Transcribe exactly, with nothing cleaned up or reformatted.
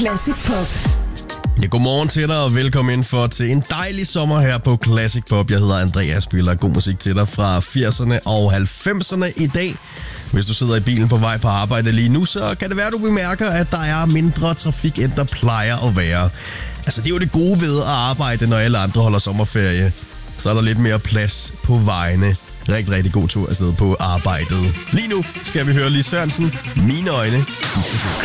Classic Pop. Ja, godmorgen til dig, og velkommen ind for til en dejlig sommer her på Classic Pop. Jeg hedder Andreas, spiller god musik til dig fra firserne og halvfemserne i dag. Hvis du sidder i bilen på vej på arbejde lige nu, så kan det være, at du bemærker, at der er mindre trafik, end der plejer at være. Altså, det er jo det gode ved at arbejde, når alle andre holder sommerferie. Så er der lidt mere plads på vejene. Rigtig, rigtig god tur afsted på arbejdet. Lige nu skal vi høre Lis Sørensen, Mine øjne.